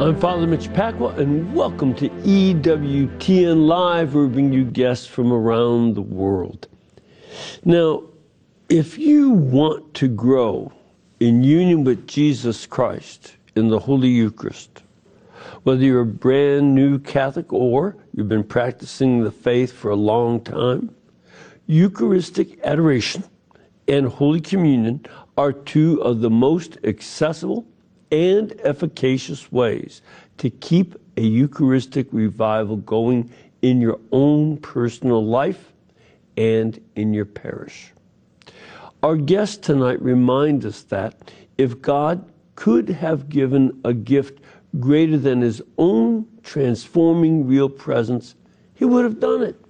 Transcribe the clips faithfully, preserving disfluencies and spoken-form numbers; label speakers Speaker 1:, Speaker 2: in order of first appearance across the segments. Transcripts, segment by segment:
Speaker 1: I'm Father Mitch Pacwa, and welcome to E W T N Live, where we bring you guests from around the world. Now, if you want to grow in union with Jesus Christ in the Holy Eucharist, whether you're a brand new Catholic or you've been practicing the faith for a long time, Eucharistic adoration and Holy Communion are two of the most accessible and efficacious ways to keep a Eucharistic revival going in your own personal life and in your parish. Our guests tonight remind us that if God could have given a gift greater than his own transforming real presence, he would have done it.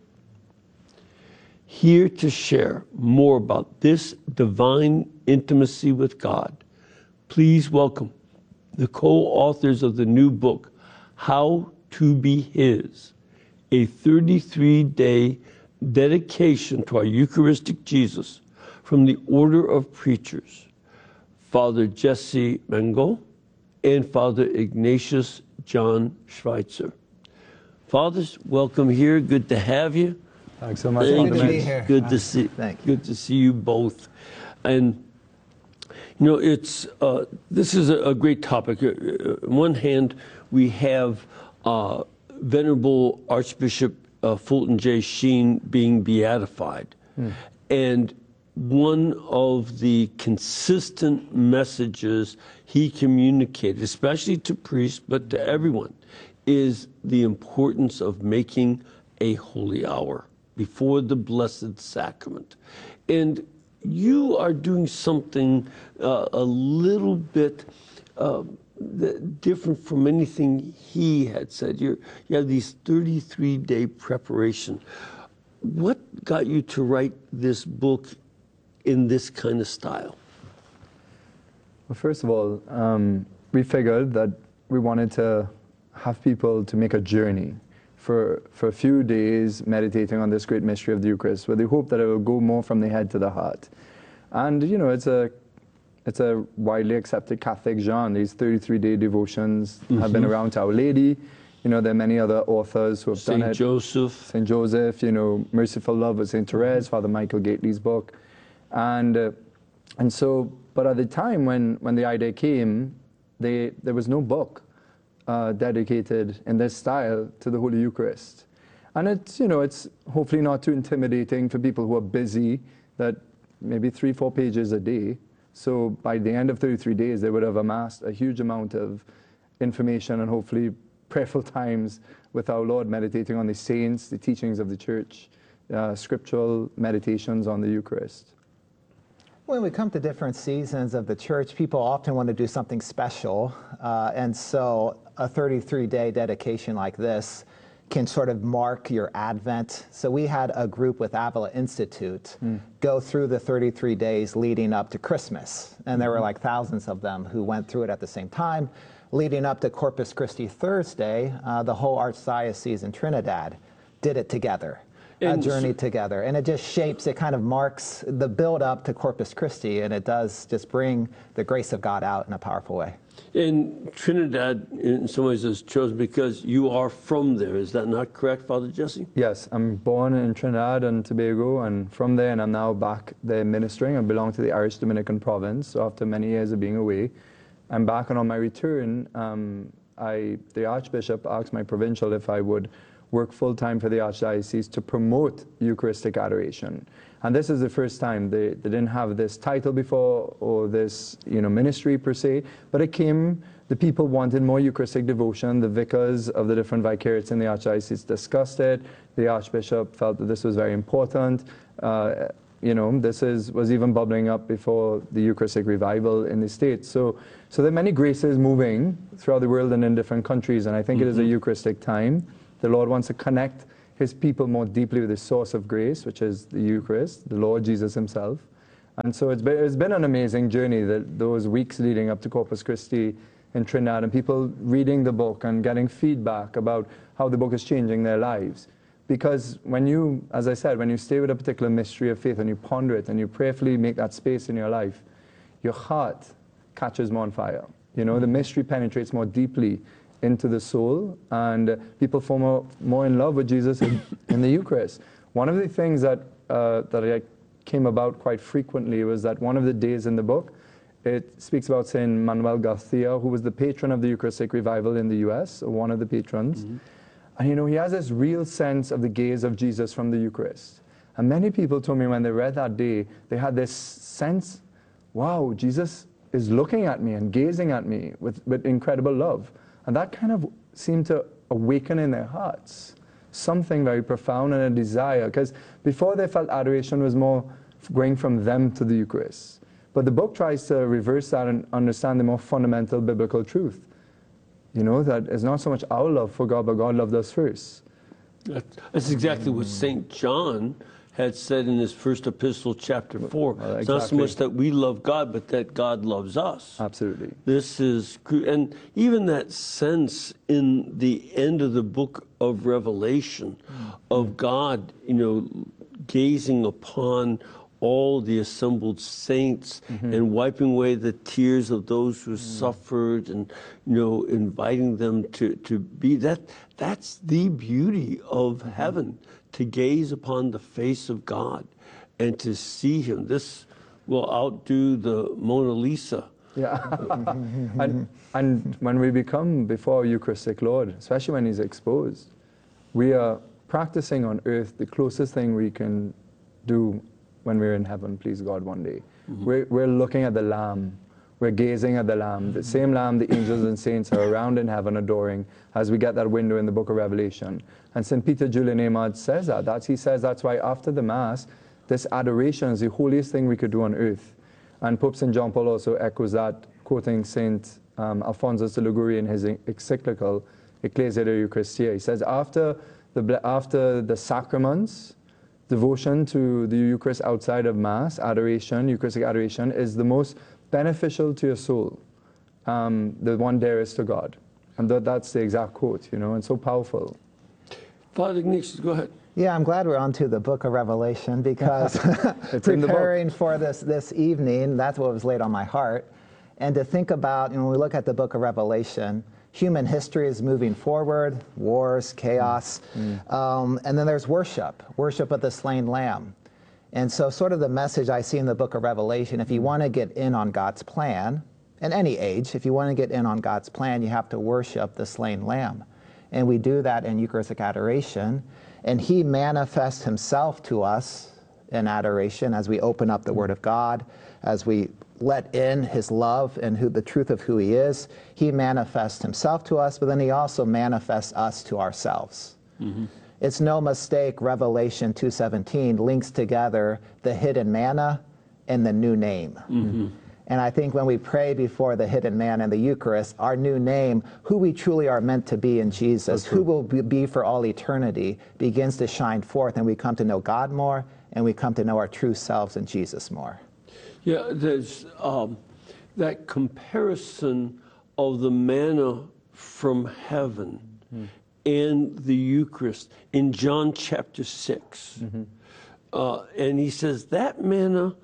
Speaker 1: Here to share more about this divine intimacy with God, please welcome the co-authors of the new book, How to Be His, a thirty-three day dedication to our Eucharistic Jesus from the Order of Preachers, Father Jesse Mengel and Father Ignatius John Schweitzer. Fathers, welcome here. Good to have you.
Speaker 2: Thanks so much.
Speaker 1: Thank
Speaker 2: Good
Speaker 1: you.
Speaker 2: to be here.
Speaker 1: Good to see.
Speaker 3: Thank you.
Speaker 1: Good to see you both. And you know, it's uh, this is a, a great topic. Uh, on one hand, we have uh, Venerable Archbishop uh, Fulton J. Sheen being beatified, mm. and one of the consistent messages he communicated, especially to priests, but to everyone, is the importance of making a holy hour before the Blessed Sacrament. And you are doing something uh, a little bit uh, different from anything he had said. You're, you have these thirty-three day preparation. What got you to write this book in this kind of style?
Speaker 2: Well, first of all, um, we figured that we wanted to have people to make a journey for, for a few days meditating on this great mystery of the Eucharist, with the hope that it will go more from the head to the heart. And, you know, it's a, it's a widely accepted Catholic genre. These thirty-three day devotions mm-hmm. have been around to Our Lady. You know, there are many other authors who have
Speaker 1: Saint
Speaker 2: done it.
Speaker 1: Saint Joseph.
Speaker 2: Saint Joseph, you know, Merciful Love of Saint Therese, Father Michael Gately's book. And, uh, and so, but at the time when, when the idea came, they, there was no book Uh, dedicated in this style to the Holy Eucharist. And it's, you know, it's hopefully not too intimidating for people who are busy, that maybe three, four pages a day. So by the end of thirty-three days, they would have amassed a huge amount of information and hopefully prayerful times with our Lord, meditating on the saints, the teachings of the Church, uh, scriptural meditations on the Eucharist.
Speaker 3: When we come to different seasons of the Church, people often want to do something special, uh, and so a thirty-three day dedication like this can sort of mark your Advent. So we had a group with Avila Institute mm. go through the thirty-three days leading up to Christmas, and there were like thousands of them who went through it at the same time. Leading up to Corpus Christi Thursday, uh, the whole Archdiocese in Trinidad did it together. A journey together, and it just shapes, it kind of marks the build up to Corpus Christi, and it does just bring the grace of God out in a powerful way.
Speaker 1: And Trinidad, in some ways, is chosen because you are from there. Is that not correct, Father Jesse?
Speaker 2: Yes, I'm born in Trinidad and Tobago, and from there, and I'm now back there ministering. I belong to the Irish Dominican province, so after many years of being away, I'm back, and on my return, um, I, the Archbishop asked my provincial if I would work full-time for the Archdiocese to promote Eucharistic adoration. And this is the first time. They, they didn't have this title before, or this, you know, ministry per se, but it came, the people wanted more Eucharistic devotion. The vicars of the different vicariates in the Archdiocese discussed it. The Archbishop felt that this was very important. Uh, you know, this is, was even bubbling up before the Eucharistic revival in the States. So, so there are many graces moving throughout the world and in different countries, and I think mm-hmm. it is a Eucharistic time. The Lord wants to connect his people more deeply with the source of grace, which is the Eucharist, the Lord Jesus himself. And so it's been, it's been an amazing journey, that those weeks leading up to Corpus Christi in Trinidad, and people reading the book and getting feedback about how the book is changing their lives. Because when you, as I said, when you stay with a particular mystery of faith and you ponder it and you prayerfully make that space in your life, your heart catches more on fire. You know, the mystery penetrates more deeply into the soul, and uh, people fall more, more in love with Jesus in, in the Eucharist. One of the things that, uh, that I came about quite frequently was that one of the days in the book, it speaks about Saint Manuel Garcia, who was the patron of the Eucharistic revival in the U S, one of the patrons. Mm-hmm. And you know, he has this real sense of the gaze of Jesus from the Eucharist. And many people told me when they read that day, they had this sense, wow, Jesus is looking at me and gazing at me with, with incredible love. And that kind of seemed to awaken in their hearts something very profound and a desire. Because before they felt adoration was more going from them to the Eucharist. But the book tries to reverse that and understand the more fundamental biblical truth. You know, that it's not so much our love for God, but God loved us first.
Speaker 1: That's exactly what Saint John had said in his first epistle, chapter four.
Speaker 2: Well, exactly.
Speaker 1: It's not so much that we love God, but that God loves us.
Speaker 2: Absolutely.
Speaker 1: This is, and even that sense in the end of the book of Revelation of God, you know, gazing upon all the assembled saints mm-hmm. and wiping away the tears of those who mm. suffered, and you know, inviting them to, to be that. That's the beauty of mm-hmm. heaven, to gaze upon the face of God and to see Him. This will outdo the Mona Lisa.
Speaker 2: Yeah, and and when we become before Eucharistic Lord, especially when He's exposed, we are practicing on earth the closest thing we can do when we're in heaven, please God, one day. Mm-hmm. We're, we're looking at the Lamb. We're gazing at the Lamb. Mm-hmm. The same Lamb the angels and saints are around in heaven adoring as we get that window in the book of Revelation. And Saint Peter Julian Eymard says that. That's, he says that's why after the Mass, this adoration is the holiest thing we could do on earth. And Pope Saint John Paul also echoes that, quoting Saint um, Alphonsus de Liguori in his encyclical, Ecclesia de Eucharistia. He says, after the, after the sacraments, devotion to the Eucharist outside of Mass, adoration, Eucharistic adoration, is the most beneficial to your soul, um, the one dearest to God. And that, that's the exact quote, you know, and so powerful.
Speaker 1: Father Ignatius, go ahead.
Speaker 3: Yeah, I'm glad we're on to the book of Revelation, because preparing for this, this evening, that's what was laid on my heart. And to think about, you know, when we look at the book of Revelation, human history is moving forward, wars, chaos, mm. um, and then there's worship, worship of the slain Lamb. And so sort of the message I see in the book of Revelation, if you want to get in on God's plan, in any age, if you want to get in on God's plan, you have to worship the slain Lamb. And we do that in Eucharistic adoration, and He manifests Himself to us in adoration as we open up the Word of God, as we let in His love and who the truth of who He is. He manifests Himself to us, but then He also manifests us to ourselves. Mm-hmm. It's no mistake Revelation two seventeen links together the hidden manna and the new name. Mm-hmm. And I think when we pray before the hidden manna and the Eucharist, our new name, who we truly are meant to be in Jesus, who will be for all eternity, begins to shine forth, and we come to know God more, and we come to know our true selves in Jesus more.
Speaker 1: Yeah, there's um, that comparison of the manna from heaven mm. and the Eucharist in John chapter six. Mm-hmm. Uh, and he says that manna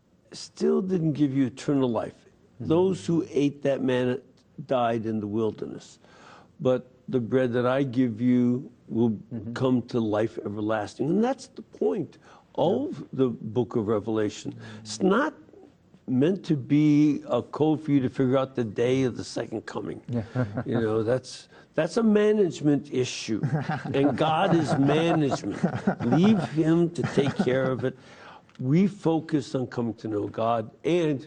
Speaker 1: still didn't give you eternal life. Mm-hmm. Those who ate that manna died in the wilderness. But the bread that I give you will mm-hmm. come to life everlasting. And that's the point of yeah. the book of Revelation. Mm-hmm. It's not meant to be a code for you to figure out the day of the second coming. You know, that's that's a management issue. And God is management. Leave Him to take care of it. We focus on coming to know God and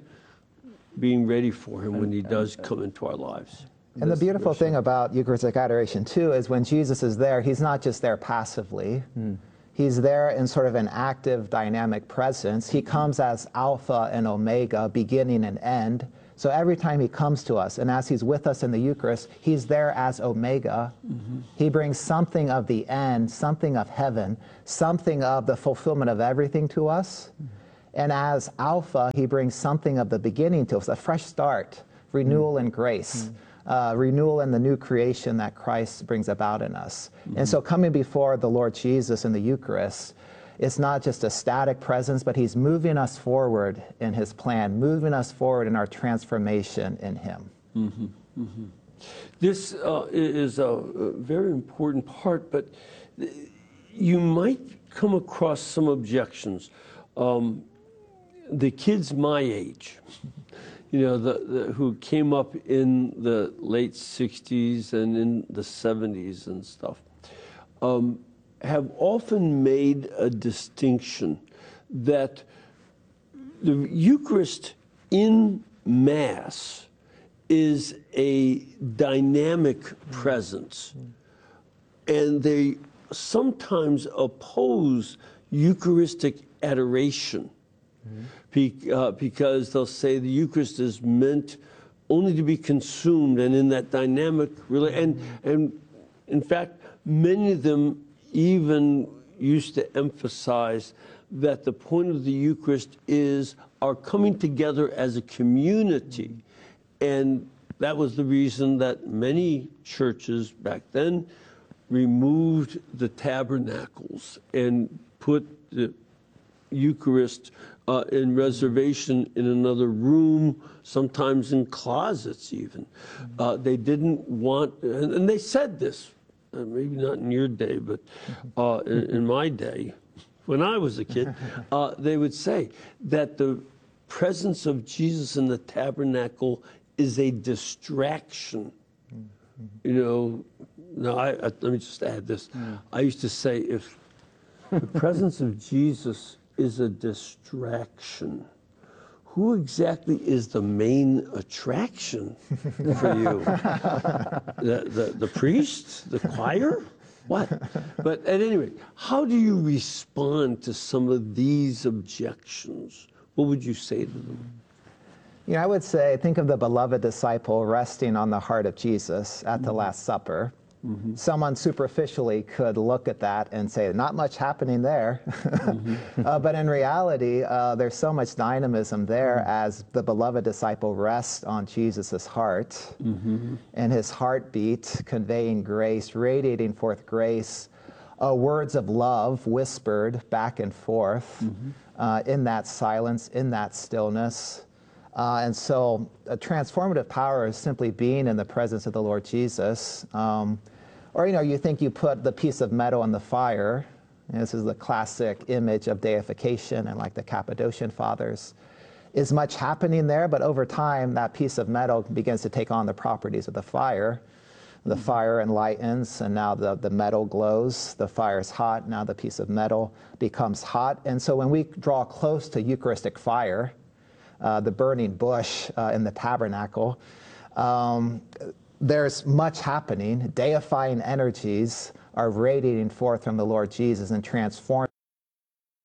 Speaker 1: being ready for Him when He does come into our lives.
Speaker 3: And the beautiful thing about Eucharistic adoration, too, is when Jesus is there, He's not just there passively. Mm. He's there in sort of an active, dynamic presence. He comes as Alpha and Omega, beginning and end. So every time He comes to us, and as He's with us in the Eucharist, He's there as Omega. Mm-hmm. He brings something of the end, something of heaven, something of the fulfillment of everything to us. Mm-hmm. And as Alpha, He brings something of the beginning to us, a fresh start, renewal mm-hmm. and grace. Mm-hmm. Uh, renewal and the new creation that Christ brings about in us. Mm-hmm. And so coming before the Lord Jesus in the Eucharist, it's not just a static presence, but He's moving us forward in His plan, moving us forward in our transformation in Him.
Speaker 1: Mm-hmm. Mm-hmm. This uh, is a, a very important part, but you might come across some objections. Um, the kids my age, you know, the, the, who came up in the late sixties and in the seventies and stuff, um, have often made a distinction that the Eucharist in Mass is a dynamic presence, and they sometimes oppose Eucharistic adoration. Mm-hmm. Be, uh, because they'll say the Eucharist is meant only to be consumed, and in that dynamic, really, and and in fact, many of them even used to emphasize that the point of the Eucharist is our coming together as a community, and that was the reason that many churches back then removed the tabernacles and put the Eucharist uh, in reservation in another room, sometimes in closets even. Uh, they didn't want, and, and they said this, uh, maybe not in your day, but uh, in, in my day, when I was a kid, uh, they would say that the presence of Jesus in the tabernacle is a distraction. You know, no, I, I, let me just add this. Yeah. I used to say, if the presence of Jesus is a distraction, who exactly is the main attraction for you? the, the, the priest? The choir? What? But at any rate, how do you respond to some of these objections? What would you say to them?
Speaker 3: You know, I would say, think of the beloved disciple resting on the heart of Jesus at mm-hmm. the Last Supper. Mm-hmm. Someone superficially could look at that and say, not much happening there. Mm-hmm. uh, but in reality, uh, there's so much dynamism there mm-hmm. as the beloved disciple rests on Jesus' heart, mm-hmm. and his heartbeat conveying grace, radiating forth grace, uh, words of love whispered back and forth mm-hmm. uh, in that silence, in that stillness. Uh, and so a transformative power is simply being in the presence of the Lord Jesus. Um, or, you know, you think you put the piece of metal in the fire. And this is the classic image of deification, and like the Cappadocian fathers. Is much happening there, but over time, that piece of metal begins to take on the properties of the fire. The mm-hmm. fire enlightens, and now the, the metal glows. The fire is hot, now the piece of metal becomes hot. And so when we draw close to Eucharistic fire, Uh, the burning bush uh, in the tabernacle, um, there's much happening. Deifying energies are radiating forth from the Lord Jesus and transforming